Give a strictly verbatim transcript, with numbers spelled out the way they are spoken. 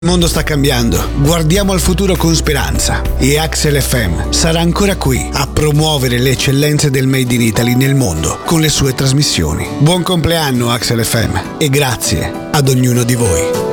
Il mondo sta cambiando, guardiamo al futuro con speranza e Axel F M sarà ancora qui a promuovere le eccellenze del Made in Italy nel mondo con le sue trasmissioni. Buon compleanno Axel F M e grazie ad ognuno di voi.